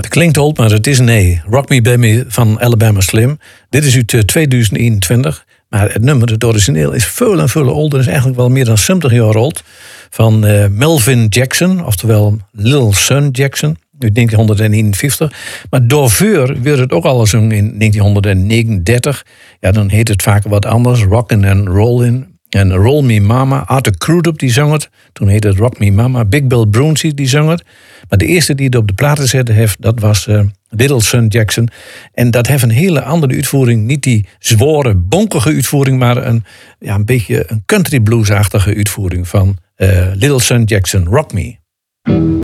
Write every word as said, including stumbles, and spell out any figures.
Het klinkt old, maar het is nee. Rock Me Baby van Alabama Slim. Dit is uit uh, tweeduizend eenentwintig. Maar het nummer, het origineel, is veel en veel ouder. Het is eigenlijk wel meer dan zeventig jaar oud. Van uh, Melvin Jackson, oftewel Little Son Jackson. Uit negentien eenenvijftig. Maar daarvoor werd het ook al gezongen in negentien negenendertig. Ja, dan heet het vaak wat anders. Rockin' and Rollin'. En Roll Me Mama. Arthur Crudup die zong het. Toen heette het Rock Me Mama. Big Bill Broonzy die zong het. Maar de eerste die het op de platen zette heeft, dat was uh, Little Son Jackson. En dat heeft een hele andere uitvoering. Niet die zware, bonkige uitvoering, maar een, ja, een beetje een country bluesachtige uitvoering van uh, Little Son Jackson. Rock Me.